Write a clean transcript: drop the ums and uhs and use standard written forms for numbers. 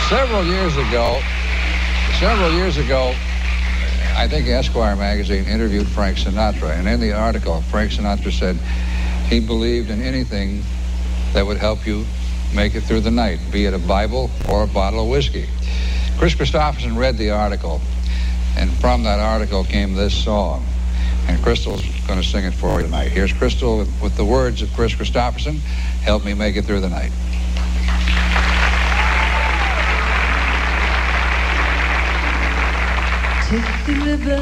Several years ago, I think Esquire magazine interviewed Frank Sinatra, and in the article, Frank Sinatra said he believed in anything that would help you make it through the night, be it a Bible or a bottle of whiskey. Kris Kristofferson read the article, and from that article came this song. And Crystal's going to sing it for you tonight. Here's Crystal with the words of Kris Kristofferson, Help Me Make It Through the Night. Take the river